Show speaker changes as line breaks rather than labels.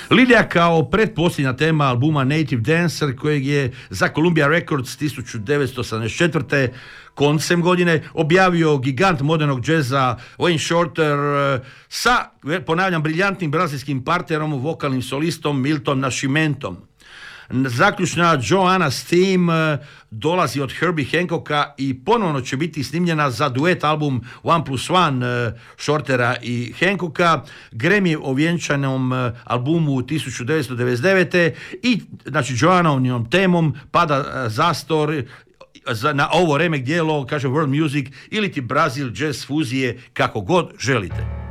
Lidija kao pretposljednja tema albuma Native Dancer, kojeg je za Columbia Records 1974. koncem godine objavio gigant modernog džeza Wayne Shorter sa, ponavljam, briljantnim brazilskim partnerom, vokalnim solistom Milton Nascimentom. Zaključna Joanna's Theme dolazi od Herbie Hancocka i ponovno će biti snimljena za duet album One Plus One Shortera i Hancocka, Grammy ovjenčanom albumu 1999. I znači Joannovom temom pada zastor na ovo remek dijelo, kaže world music ili ti Brazil jazz fuzije, kako god želite.